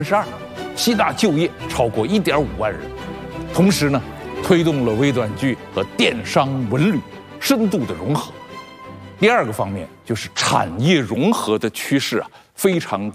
32%，吸纳就业超过1.5万人。同时呢，推动了微短剧和电商文旅深度的融合。第二个方面就是产业融合的趋势非常